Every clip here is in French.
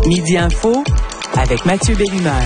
Midi Info avec Mathieu Bellumeur.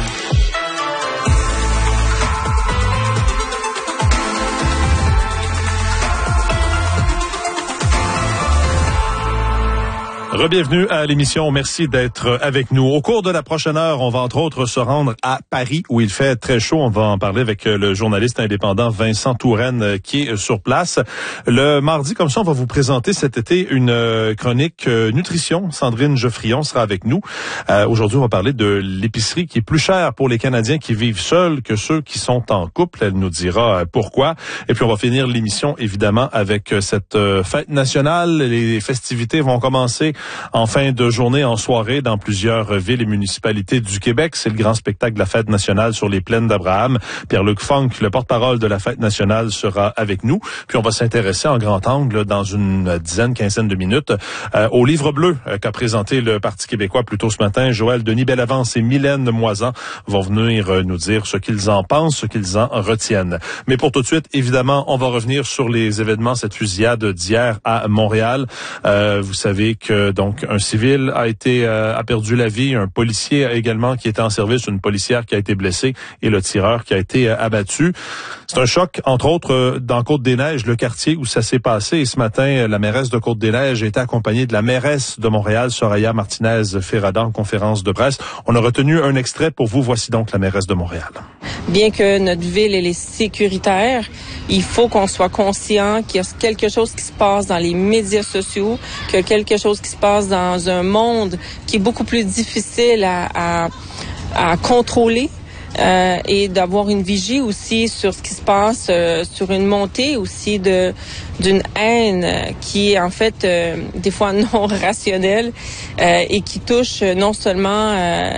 Rebienvenue à l'émission. Merci d'être avec nous. Au cours de la prochaine heure, on va entre autres se rendre à Paris où il fait très chaud. On va en parler avec le journaliste indépendant Vincent Touraine qui est sur place. Le mardi, comme ça, on va vous présenter cet été une chronique nutrition. Sandrine Geoffrion sera avec nous. Aujourd'hui, on va parler de l'épicerie qui est plus chère pour les Canadiens qui vivent seuls que ceux qui sont en couple. Elle nous dira pourquoi. Et puis, on va finir l'émission, évidemment, avec cette fête nationale. Les festivités vont commencer en fin de journée, en soirée, dans plusieurs villes et municipalités du Québec. C'est le grand spectacle de la Fête nationale sur les plaines d'Abraham. Pierre-Luc Funk, le porte-parole de la Fête nationale, sera avec nous. Puis on va s'intéresser en grand angle, dans une quinzaine de minutes, au livre bleu qu'a présenté le Parti québécois plus tôt ce matin. Joël Denis Bellavance et Mylène Moisan vont venir nous dire ce qu'ils en pensent, ce qu'ils en retiennent. Mais pour tout de suite, évidemment, on va revenir sur les événements, cette fusillade d'hier à Montréal. Vous savez que donc un civil a perdu la vie, un policier également qui était en service, une policière qui a été blessée et le tireur qui a été abattu. C'est un choc, entre autres, dans Côte-des-Neiges, le quartier où ça s'est passé. Et ce matin, la mairesse de Côte-des-Neiges était accompagnée de la mairesse de Montréal, Soraya Martinez-Ferrada, en conférence de presse. On a retenu un extrait pour vous. Voici donc la mairesse de Montréal. Bien que notre ville elle est sécuritaire, il faut qu'on soit conscient qu'il y a quelque chose qui se passe dans les médias sociaux, qu'il y a quelque chose qui se passe dans un monde qui est beaucoup plus difficile à contrôler. Et d'avoir une vigie aussi sur ce qui se passe, sur une montée aussi d'une haine qui est en fait des fois non rationnelle et qui touche non seulement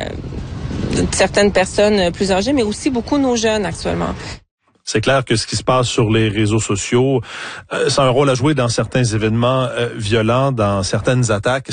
certaines personnes plus âgées, mais aussi beaucoup nos jeunes actuellement. C'est clair que ce qui se passe sur les réseaux sociaux, ça a un rôle à jouer dans certains événements violents, dans certaines attaques.